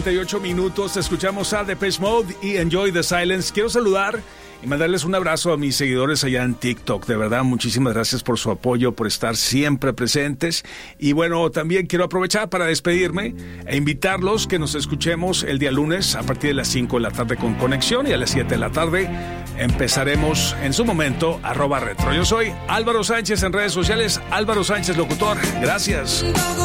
38 minutos, escuchamos a Depeche Mode y Enjoy the Silence. Quiero saludar y mandarles un abrazo a mis seguidores allá en TikTok. De verdad, muchísimas gracias por su apoyo, por estar siempre presentes. Y bueno, también quiero aprovechar para despedirme e invitarlos que nos escuchemos el día lunes a partir de las 5 de la tarde con Conexión, y a las 7 de la tarde empezaremos en su momento @retro. Yo soy Álvaro Sánchez en redes sociales, Álvaro Sánchez Locutor. Gracias.